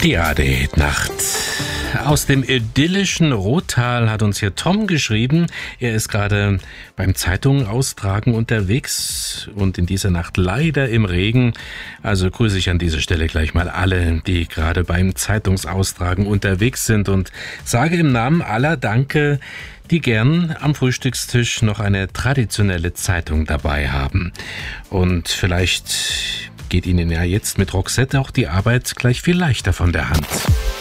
Ja, die Hitnacht. Aus dem idyllischen Rottal hat uns hier Tom geschrieben. Er ist gerade beim Zeitungen austragen unterwegs und in dieser Nacht leider im Regen. Also grüße ich an dieser Stelle gleich mal alle, die gerade beim Zeitungsaustragen unterwegs sind und sage im Namen aller Danke, die gern am Frühstückstisch noch eine traditionelle Zeitung dabei haben. Und vielleicht geht Ihnen ja jetzt mit Roxette auch die Arbeit gleich viel leichter von der Hand.